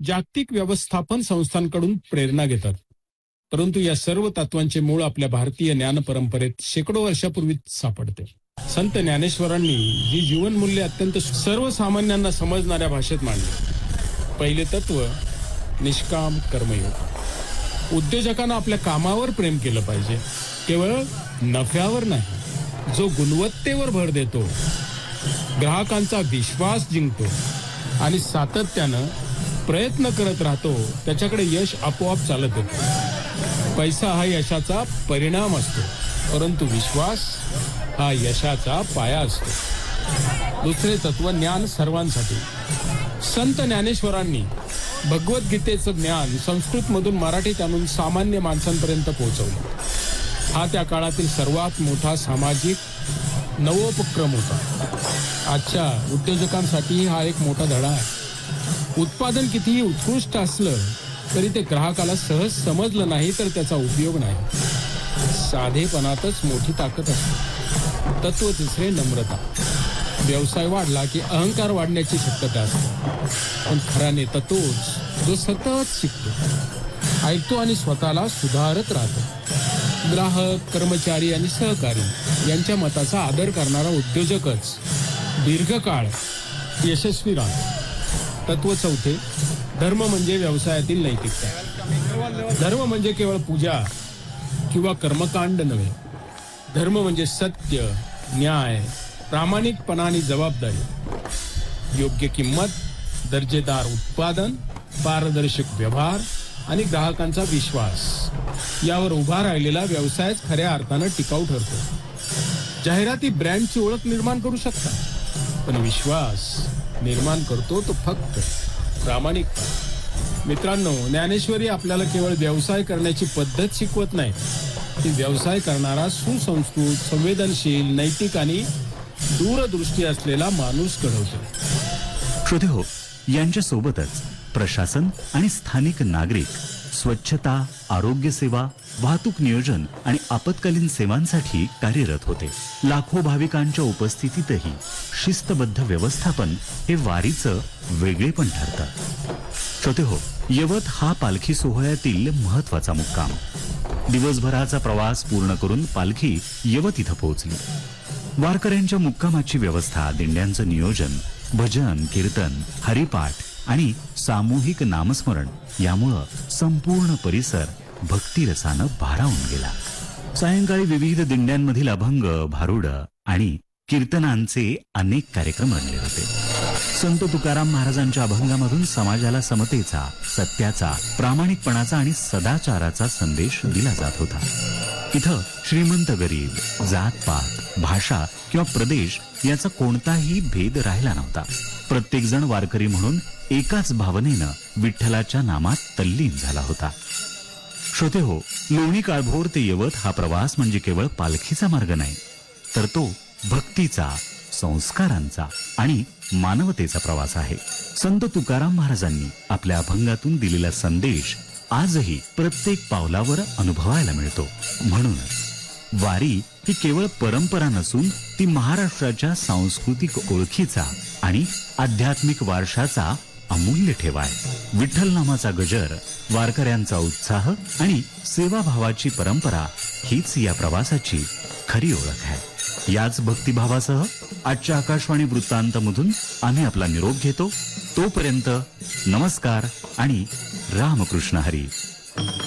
जागतिक व्यवस्थापन संस्थांकडून प्रेरणा घेतात. परंतु या सर्व तत्वांचे मूळ आपल्या भारतीय ज्ञान परंपरेत शेकडो वर्षापूर्वी सापडते. संत ज्ञानेश्वरांनी ही जीवनमूल्य अत्यंत सर्वसामान्यांना समजणाऱ्या भाषेत मांडली. पहिले तत्व निष्काम कर्मयोग. उद्योजकांना आपल्या कामावर प्रेम केलं पाहिजे, केवळ नफ्यावर नाही. जो गुणवत्तेवर भर देतो, ग्राहकांचा विश्वास जिंकतो आणि सातत्यानं प्रयत्न करत राहतो, त्याच्याकडे यश आपोआप चालत येतो. पैसा हा यशाचा परिणाम असतो, परंतु विश्वास हा यशाचा पाया असतो. दुसरे तत्व ज्ञान सर्वांसाठी. संत ज्ञानेश्वरांनी भगवद्गीतेचं ज्ञान संस्कृतमधून मराठीत आणून सामान्य माणसांपर्यंत पोहोचवलं. हा त्या काळातील सर्वात मोठा सामाजिक नवोपक्रम होता. आजच्या उद्योजकांसाठी हा एक मोठा धडा आहे. उत्पादन कितीही उत्कृष्ट असलं तरी ते ग्राहकाला सहज समजलं नाही तर त्याचा उपयोग नाही. साधेपणातच मोठी ताकद असते. तत्व तिसरे नम्रता. व्यवसाय वाढला की अहंकार वाढण्याची शक्यता असते, पण खरा नेता तोच जो सतत शिकतो, ऐकतो आणि स्वतःला सुधारत राहतो. ग्राहक, कर्मचारी आणि सहकारी यांच्या मताचा आदर करणारा उद्योजकच दीर्घकाळ यशस्वी राहतो. तत्व चौथे धर्म म्हणजे व्यवसायातील नैतिकता. धर्म म्हणजे केवळ पूजा किंवा कर्मकांड नव्हे. धर्म म्हणजे सत्य, न्याय, प्रामाणिकपणा आणि जबाबदारी. योग्य किंमत, दर्जेदार उत्पादन, पारदर्शक व्यवहार आणि ग्राहकांचा विश्वास यावर उभा राहिलेला व्यवसायच खऱ्या अर्थानं टिकाऊ ठरतो. जाहिराती ब्रँडची ओळख निर्माण करू शकतात, पण विश्वास निर्माण करतो तो फक्त प्रामाणिकपणा. मित्रांनो, ज्ञानेश्वरी आपल्याला केवळ व्यवसाय करण्याची पद्धत शिकवत नाही, ती व्यवसाय करणारा सुसंस्कृत, संवेदनशील, नैतिक आणि दूरदृष्टी असलेला माणूस घडवतो. श्रोतेहो, यांच्या सोबतच प्रशासन आणि स्थानिक नागरिक स्वच्छता, आरोग्य सेवा, वाहतूक नियोजन आणि आपत्कालीन सेवांसाठी कार्यरत होते. लाखो भाविकांच्या उपस्थितीतही शिस्तबद्ध व्यवस्थापन हे वारीचं वेगळेपण ठरतं. श्रोतेहो, यवत हा पालखी सोहळ्यातील महत्वाचा मुक्काम. दिवसभराचा प्रवास पूर्ण करून पालखी यवत इथं पोहोचली. वारकऱ्यांच्या मुक्कामाची व्यवस्था, दिंड्यांचं नियोजन, भजन, कीर्तन, हरिपाठ आणि सामूहिक नामस्मरण यामुळं संपूर्ण परिसर भक्तिरसानं भारावून गेला. सायंकाळी विविध दिंड्यांमधील अभंग, भारुड आणि कीर्तनांचे अनेक कार्यक्रम रंगले होते. संत तुकाराम महाराजांच्या अभंगामधून समाजाला समतेचा, सत्याचा, प्रामाणिकपणाचा आणि सदाचाराचा संदेश दिला जात होता. इथं श्रीमंत गरीब, जात-पात, भाषा किंवा प्रदेश याचा कोणताही भेद राहिला नव्हता. प्रत्येक जण वारकरी म्हणून एकाच भावनेनं विठ्ठलाच्या नामात तल्लीन झाला होता. श्रोतेहो, लोणी काळभोर ते यवत हा प्रवास म्हणजे केवळ पालखीचा मार्ग नाही, तर तो भक्तीचा, संस्कारांचा आणि मानवतेचा प्रवास आहे. संत तुकाराम महाराजांनी आपल्या अभंगातून दिलेला संदेश आजही प्रत्येक पावलावर अनुभवायला मिळतो. म्हणूनच वारी ही केवळ परंपरा नसून ती महाराष्ट्राच्या सांस्कृतिक ओळखीचा आणि आध्यात्मिक वारशाचा अमूल्य ठेवा आहे. विठ्ठल नामाचा गजर, वारकऱ्यांचा उत्साह आणि सेवाभावाची परंपरा हीच या प्रवासाची खरी ओळख आहे. याच भक्तिभावासह आजच्या आकाशवाणी वृत्तांतमधून आम्ही आपला निरोप घेतो. तोपर्यंत नमस्कार आणि रामकृष्ण हरी.